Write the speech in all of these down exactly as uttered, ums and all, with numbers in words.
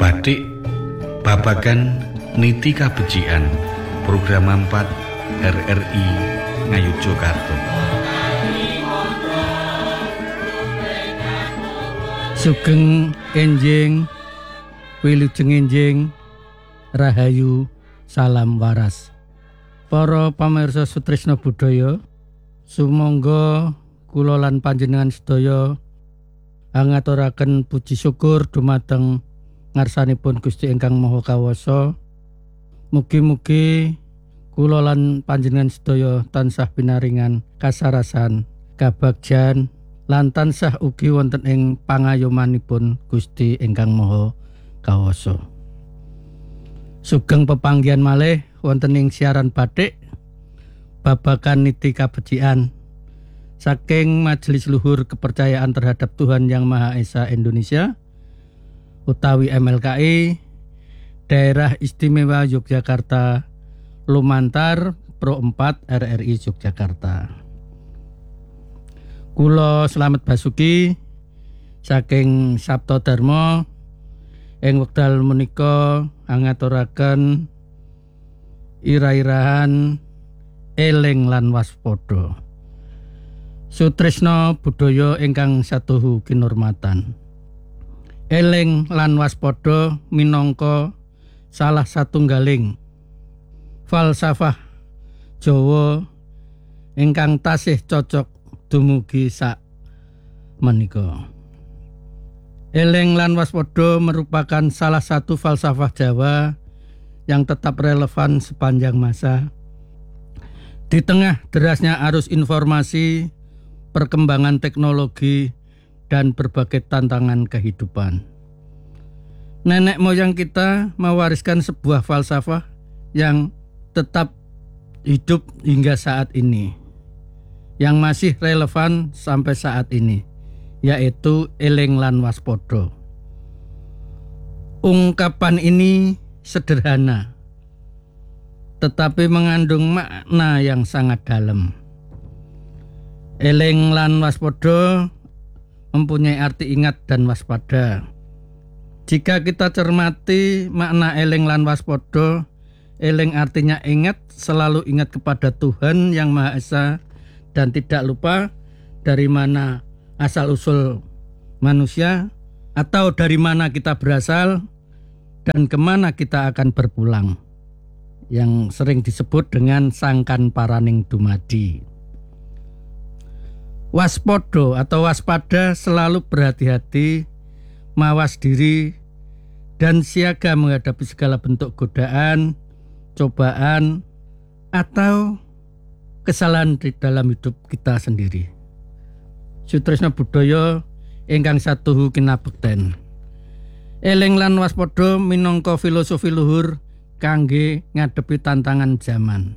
Batik babagan niti kabecikan program empat R R I Ngayogyakarta. Sugeng enjing wilujeng enjing rahayu salam waras. Para pamirsa Sutrisna Budaya, sumangga kula lan panjenengan sedaya ngaturaken puji syukur dumateng ngarsanipun Gusti ingkang Maha Kawasa. Mugi-mugi kula lan panjenengan sedaya tansah pinaringan kasarasan, kabagjan lan tansah ugi wonten ing pangayomanipun Gusti ingkang Maha Kawasa. Sugeng pepanggihan malih wonten ing siaran batik babagan niti kabecikan saking Majelis Luhur Kepercayaan Terhadap Tuhan Yang Maha Esa Indonesia utawi M L K I Daerah Istimewa Yogyakarta lumantar Pro empat R R I Yogyakarta. Kula Slamet Basuki saking Sabto Dharma ing wekdal menika ngaturaken ira-irahan eling lan waspada. Sutrisna budaya ingkang satuhu kinurmatan. Eling lan waspada minangka salah satunggaling falsafah Jawa ingkang tasih cocok dumugi sak menika. Eling lan waspada merupakan salah satu falsafah Jawa yang tetap relevan sepanjang masa. Di tengah derasnya arus informasi, perkembangan teknologi, dan berbagai tantangan kehidupan. Nenek moyang kita mewariskan sebuah falsafah yang tetap hidup hingga saat ini, yang masih relevan sampai saat ini, yaitu eling lan waspada. Ungkapan ini sederhana, tetapi mengandung makna yang sangat dalam. Eling lan waspada mempunyai arti ingat dan waspada. Jika kita cermati makna eling lan waspada, eling artinya ingat, selalu ingat kepada Tuhan Yang Maha Esa dan tidak lupa dari mana asal-usul manusia atau dari mana kita berasal dan kemana kita akan berpulang, yang sering disebut dengan sangkan paraning dumadi. Waspodo atau waspada selalu berhati-hati, mawas diri, dan siaga menghadapi segala bentuk godaan, cobaan, atau kesalahan di dalam hidup kita sendiri. Sutrisna budaya ingkang satuhu kinabekten. Eling lan waspada minangka filosofi luhur kangge ngadepi tantangan zaman.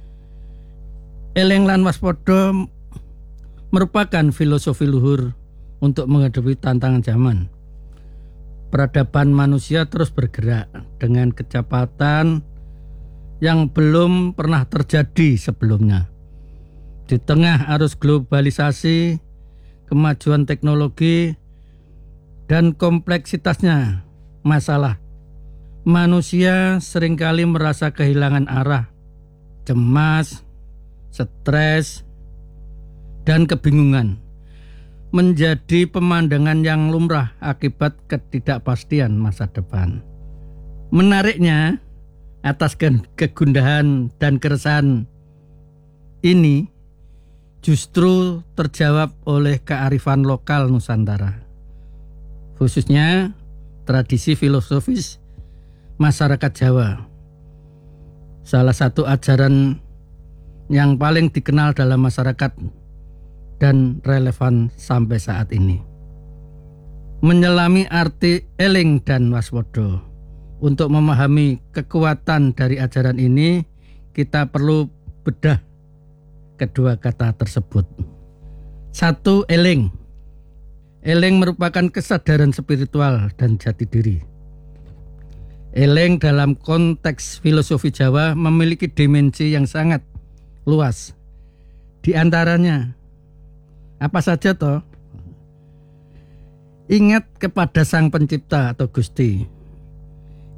Eling lan waspada merupakan filosofi luhur untuk menghadapi tantangan zaman. Peradaban manusia terus bergerak dengan kecepatan yang belum pernah terjadi sebelumnya. Di tengah arus globalisasi, kemajuan teknologi, dan kompleksitasnya masalah, manusia seringkali merasa kehilangan arah, cemas, stres, dan kebingungan menjadi pemandangan yang lumrah akibat ketidakpastian masa depan. Menariknya, atas kegundahan dan keresahan ini justru terjawab oleh kearifan lokal Nusantara, khususnya tradisi filosofis masyarakat Jawa. Salah satu ajaran yang paling dikenal dalam masyarakat dan relevan sampai saat ini. Menyelami arti eling dan waspada. Untuk memahami kekuatan dari ajaran ini, kita perlu bedah kedua kata tersebut. Satu, eling. Eling merupakan kesadaran spiritual dan jati diri. Eling dalam konteks filosofi Jawa memiliki dimensi yang sangat luas. Di antaranya, apa saja toh? Ingat kepada Sang Pencipta atau Gusti.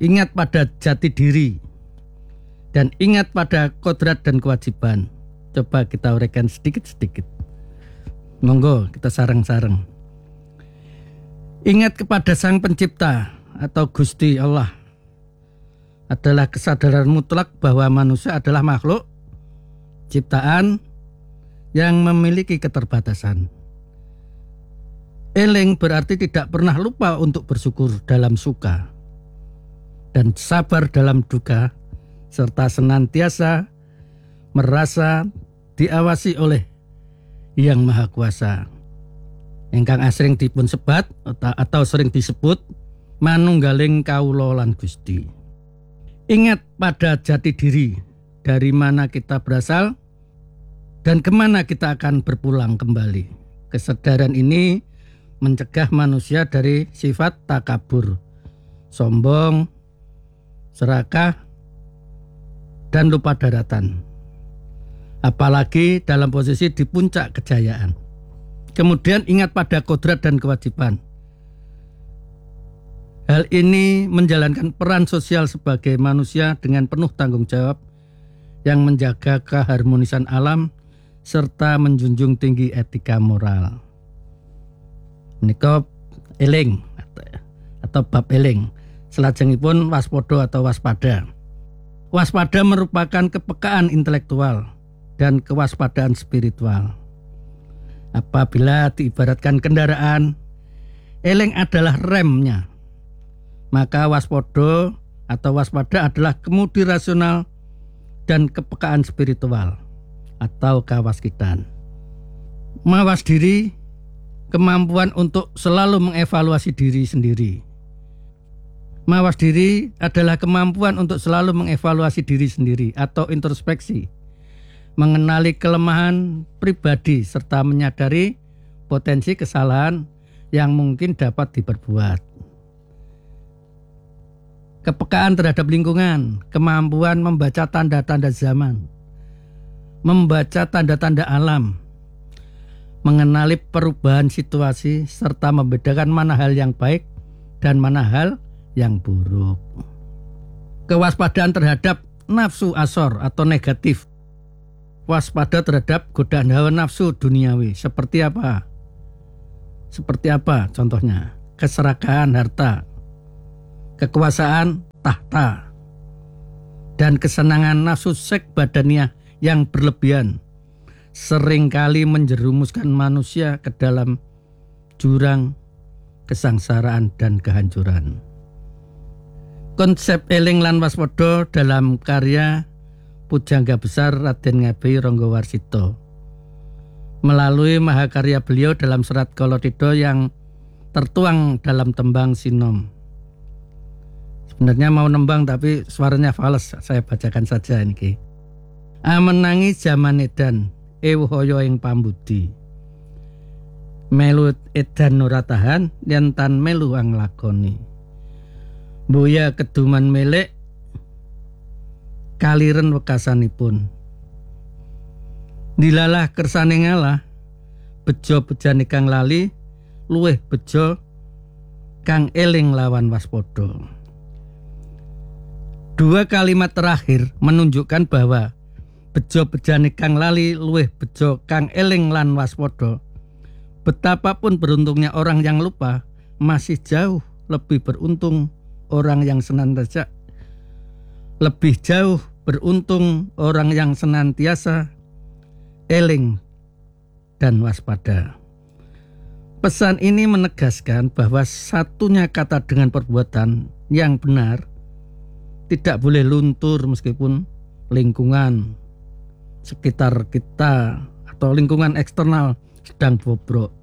ingat pada jati diri, dan ingat pada kodrat dan kewajiban. Coba kita uraikan sedikit-sedikit. Monggo kita sareng-sareng. Ingat kepada Sang Pencipta atau Gusti Allah adalah kesadaran mutlak bahwa manusia adalah makhluk ciptaan yang memiliki keterbatasan. Eling berarti tidak pernah lupa untuk bersyukur dalam suka dan sabar dalam duka, serta senantiasa merasa diawasi oleh Yang Maha Kuasa, ingkang asring dipun sebat atau sering disebut manunggaling kawula lan Gusti. Ingat pada jati diri, dari mana kita berasal dan kemana kita akan berpulang kembali. Kesadaran ini mencegah manusia dari sifat takabur, sombong, serakah, dan lupa daratan. Apalagi dalam posisi di puncak kejayaan. Kemudian ingat pada kodrat dan kewajiban. Hal ini menjalankan peran sosial sebagai manusia dengan penuh tanggung jawab yang menjaga keharmonisan alam serta menjunjung tinggi etika moral. Menika eling atau bab eling. Selajengipun waspada atau waspada. Waspada merupakan kepekaan intelektual dan kewaspadaan spiritual. Apabila diibaratkan kendaraan, eling adalah remnya. Maka waspada atau waspada adalah kemudi rasional dan kepekaan spiritual atau kawaskitan. Mawas diri, kemampuan untuk selalu mengevaluasi diri sendiri. Mawas diri adalah kemampuan untuk selalu mengevaluasi diri sendiri atau introspeksi, mengenali kelemahan pribadi serta menyadari potensi kesalahan yang mungkin dapat diperbuat. Kepekaan terhadap lingkungan, kemampuan membaca tanda-tanda zaman, membaca tanda-tanda alam, mengenali perubahan situasi, serta membedakan mana hal yang baik dan mana hal yang buruk. Kewaspadaan terhadap nafsu asor atau negatif. Waspada terhadap godaan hawa nafsu duniawi. Seperti apa? Seperti apa contohnya? Keserakahan harta, kekuasaan tahta, dan kesenangan nafsu seks badaniah yang berlebihan seringkali menjerumuskan manusia ke dalam jurang kesangsaraan dan kehancuran. Konsep eling lan waspada dalam karya Pujangga Besar Raden Ngabei Ranggawarsita melalui mahakarya beliau dalam serat Kalatida yang tertuang dalam tembang Sinom. Sebenarnya mau nembang tapi suaranya fals, saya bacakan saja ini. Amenangi jaman edan ewuhaya ing pambudi, melu edan ora tahan yen tan melu ang lakoni. Boya keduman melek kaliren wekasanipun. Dilalah kersane ngalah, bejo bejane kang lali, luweh bejo kang eling lawan waspada. Dua kalimat terakhir menunjukkan bahwa bejo bejane kang lali, luweh bejo kang eling lan waspada. Betapapun beruntungnya orang yang lupa, masih jauh lebih beruntung orang yang senantiasa lebih jauh beruntung orang yang senantiasa eling dan waspada. Pesan ini menegaskan bahwa satunya kata dengan perbuatan yang benar tidak boleh luntur meskipun lingkungan sekitar kita atau lingkungan eksternal sedang bobrok.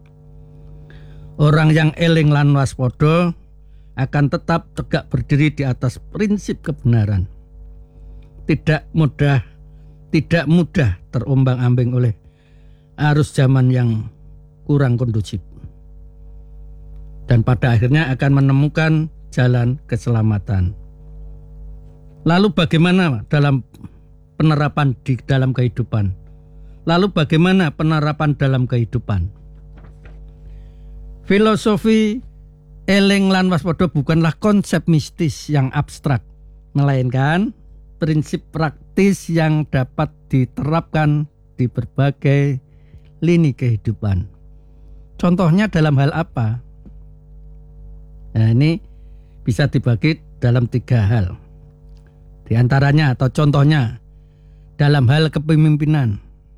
Orang yang eling lan waspada akan tetap tegak berdiri di atas prinsip kebenaran. Tidak mudah, tidak mudah terombang-ambing oleh arus zaman yang kurang kondusif. Dan pada akhirnya akan menemukan jalan keselamatan. Lalu bagaimana dalam penerapan di dalam kehidupan? Lalu bagaimana penerapan dalam kehidupan? Filosofi Eling lan waspada bukanlah konsep mistis yang abstrak, melainkan prinsip praktis yang dapat diterapkan di berbagai lini kehidupan. Contohnya dalam hal apa? Nah, ini bisa dibagi dalam tiga hal. Di antaranya atau contohnya dalam hal kepemimpinan.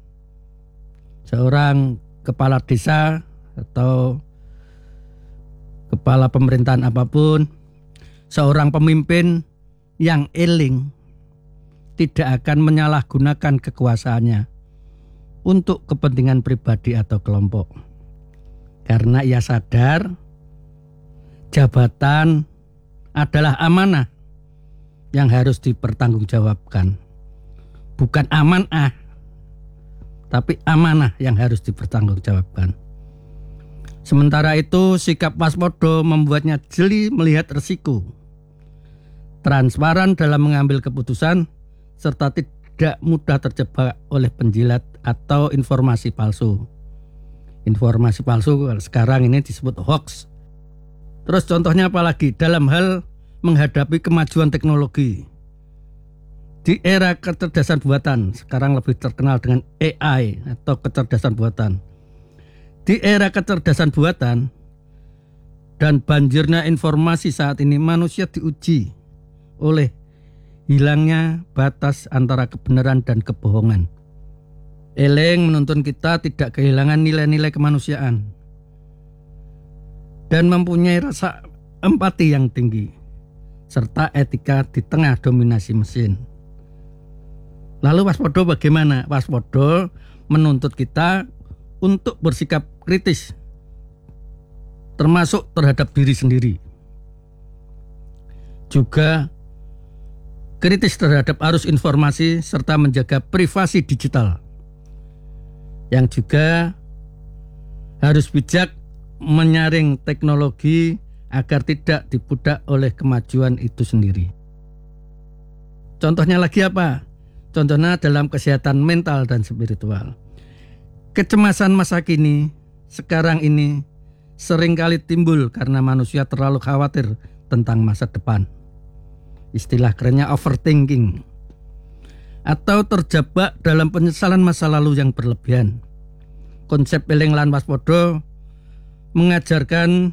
Seorang kepala desa atau kepala pemerintahan apapun, seorang pemimpin yang eling tidak akan menyalahgunakan kekuasaannya untuk kepentingan pribadi atau kelompok. Karena ia sadar jabatan adalah amanah yang harus dipertanggungjawabkan. Bukan amanah, tapi amanah yang harus dipertanggungjawabkan. Sementara itu sikap waspada membuatnya jeli melihat resiko, transparan dalam mengambil keputusan, serta tidak mudah terjebak oleh penjilat atau informasi palsu. Informasi palsu sekarang ini disebut hoax. Terus contohnya apa lagi? Dalam hal menghadapi kemajuan teknologi. Di era kecerdasan buatan, sekarang lebih terkenal dengan A I atau kecerdasan buatan. Di era kecerdasan buatan dan banjirnya informasi saat ini, manusia diuji oleh hilangnya batas antara kebenaran dan kebohongan. Eling menuntun kita tidak kehilangan nilai-nilai kemanusiaan dan mempunyai rasa empati yang tinggi serta etika di tengah dominasi mesin. Lalu waspada bagaimana? Waspada menuntut kita untuk bersikap kritis, termasuk terhadap diri sendiri. Juga kritis terhadap arus informasi serta menjaga privasi digital. Yang juga harus bijak menyaring teknologi agar tidak dibudak oleh kemajuan itu sendiri. Contohnya lagi apa? Contohnya dalam kesehatan mental dan spiritual. Kecemasan masa kini, sekarang ini seringkali timbul karena manusia terlalu khawatir tentang masa depan. Istilah kerennya overthinking. Atau terjebak dalam penyesalan masa lalu yang berlebihan. Konsep eling lan waspada mengajarkan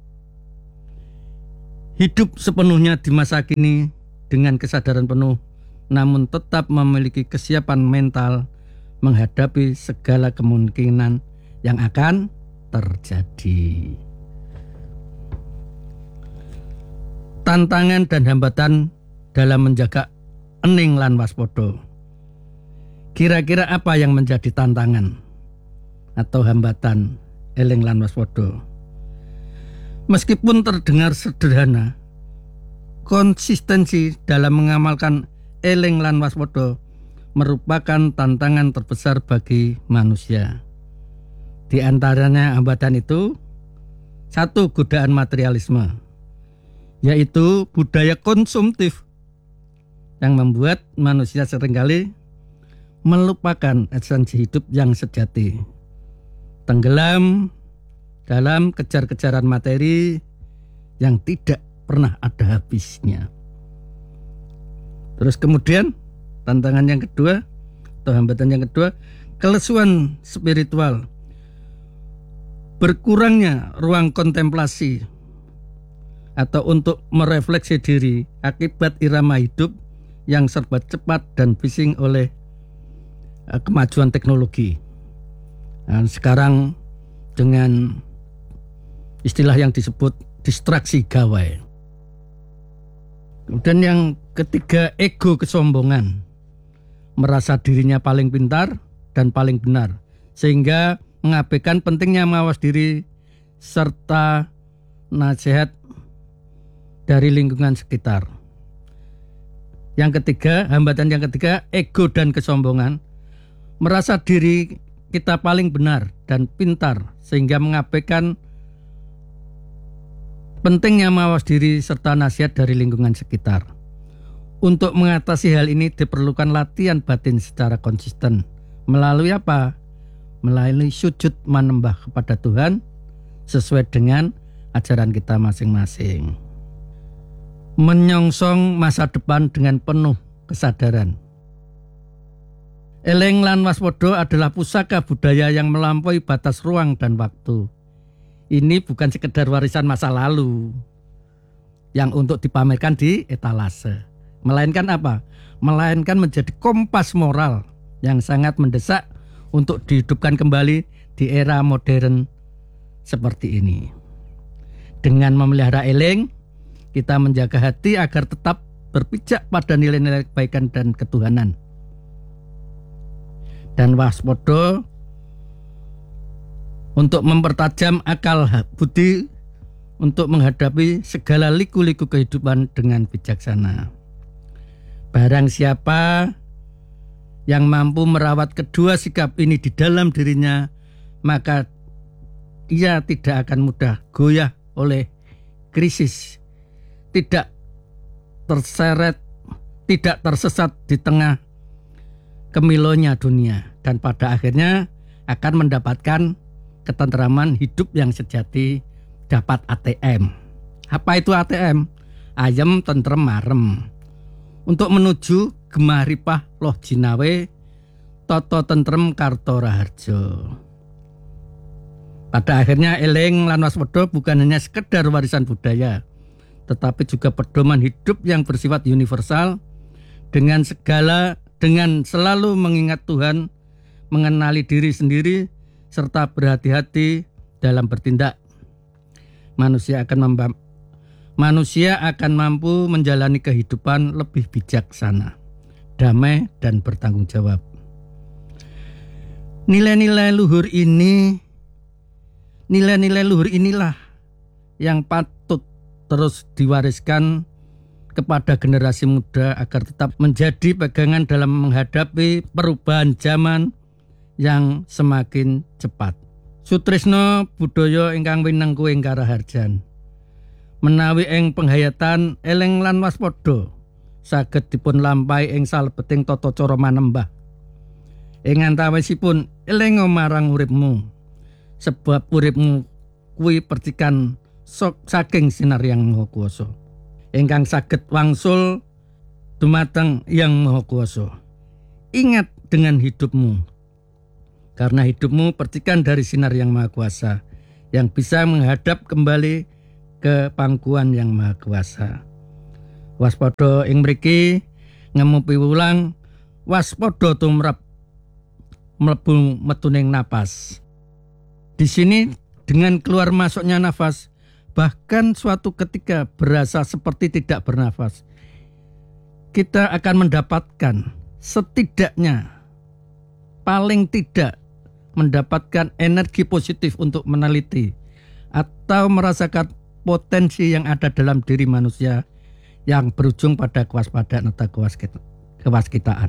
hidup sepenuhnya di masa kini dengan kesadaran penuh, namun tetap memiliki kesiapan mental menghadapi segala kemungkinan yang akan terjadi. Tantangan dan hambatan dalam menjaga ening lan waspada. Kira-kira apa yang menjadi tantangan atau hambatan eling lan waspada? Meskipun terdengar sederhana, konsistensi dalam mengamalkan eling lan waspada merupakan tantangan terbesar bagi manusia. Di antaranya hambatan itu, satu, godaan materialisme, yaitu budaya konsumtif yang membuat manusia seringkali melupakan esensi hidup yang sejati, tenggelam dalam kejar-kejaran materi yang tidak pernah ada habisnya. Terus kemudian tantangan yang kedua atau hambatan yang kedua, kelesuan spiritual, berkurangnya ruang kontemplasi atau untuk merefleksi diri akibat irama hidup yang serba cepat dan bising oleh uh, kemajuan teknologi. Dan sekarang dengan istilah yang disebut distraksi gawai. Kemudian yang ketiga, ego kesombongan, merasa dirinya paling pintar dan paling benar, sehingga mengabaikan pentingnya mawas diri serta nasihat dari lingkungan sekitar. Yang ketiga, hambatan yang ketiga, ego dan kesombongan, merasa diri kita paling benar dan pintar, sehingga mengabaikan pentingnya mawas diri serta nasihat dari lingkungan sekitar. Untuk mengatasi hal ini diperlukan latihan batin secara konsisten. Melalui apa? Melalui sujud menembah kepada Tuhan sesuai dengan ajaran kita masing-masing. Menyongsong masa depan dengan penuh kesadaran. Eling lan waspada adalah pusaka budaya yang melampaui batas ruang dan waktu. Ini bukan sekedar warisan masa lalu yang untuk dipamerkan di etalase. Melainkan apa? Melainkan menjadi kompas moral yang sangat mendesak untuk dihidupkan kembali di era modern seperti ini. Dengan memelihara eling, kita menjaga hati agar tetap berpijak pada nilai-nilai kebaikan dan ketuhanan. Dan waspada untuk mempertajam akal budi untuk menghadapi segala liku-liku kehidupan dengan bijaksana. Barang siapa yang mampu merawat kedua sikap ini di dalam dirinya, maka ia tidak akan mudah goyah oleh krisis, tidak terseret, tidak tersesat di tengah kemilonya dunia, dan pada akhirnya akan mendapatkan ketentraman hidup yang sejati, dapat A T M. Apa itu A T M? Ayem tentrem marem. Untuk menuju gemaripah loh jinawe, toto tentrem karto raharjo. Pada akhirnya eling lan waspada bukan hanya sekedar warisan budaya, tetapi juga pedoman hidup yang bersifat universal dengan segala dengan selalu mengingat Tuhan, mengenali diri sendiri serta berhati-hati dalam bertindak. Manusia akan memba- manusia akan mampu menjalani kehidupan lebih bijaksana, damai dan bertanggung jawab. Nilai-nilai luhur ini, nilai-nilai luhur inilah yang patut terus diwariskan kepada generasi muda agar tetap menjadi pegangan dalam menghadapi perubahan zaman yang semakin cepat. Sutrisno budaya ingkang winengku ing karaharjan. Menawi ing penghayatan eling lan waspada saged dipun lampahi ing salebeting tata cara manembah. Ing antawisipun eling marang uripmu, sebab uripmu kuwi percikan sok saking sinar yang Maha Kuwasa, ingkang saged wangsul dumateng Yang Maha Kuwasa. Ingat dengan hidupmu, karena hidupmu percikan dari sinar Yang Maha Kuwasa, yang bisa menghadap kembali ke pangkuan Yang Maha Kuwasa. Waspada ing mriki ngemu piwulang, waspada tumrap mlebu metuning napas. Di sini dengan keluar masuknya nafas, bahkan suatu ketika berasa seperti tidak bernafas, kita akan mendapatkan setidaknya, paling tidak mendapatkan energi positif untuk meneliti atau merasakan potensi yang ada dalam diri manusia yang berujung pada kewaspadaan atau kewaskitaan.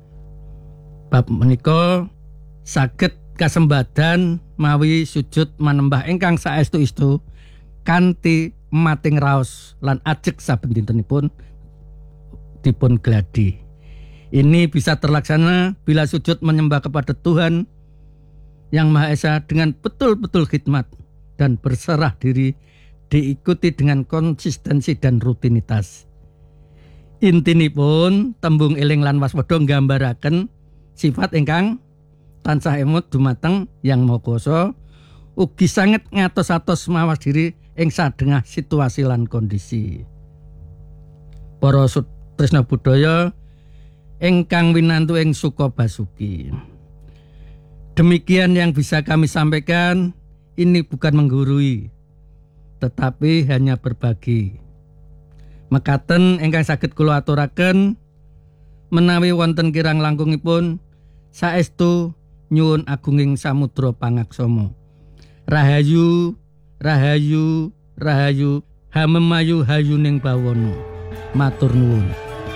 Bab menika saged kasembadan mawi sujud manembah ingkang saestu-estu kanthi mating raos lan ajeg saben dintenipun dipun gladi. Ini bisa terlaksana bila sujud menyembah kepada Tuhan Yang Maha Esa dengan betul-betul khidmat dan berserah diri, diikuti dengan konsistensi dan rutinitas. Intinipun tembung eling lan waspada nggambaraken sifat ingkang tansah emut dumateng Yang Maha Kuwasa, ugi sanget ngatos-atos mawas diri ing sadengah situasi lan kondisi. Para sutresna budaya ingkang winantu ing Suka Basuki, demikian yang bisa kami sampaikan. Ini bukan menggurui, tetapi hanya berbagi. Mekaten ingkang saged kula aturaken, menawi wonten kirang langkungipun saestu nyuwun agunging samudra pangaksama. Rahayu, rahayu, rahayu, hamemayu hayuning bawana. Matur nuwun.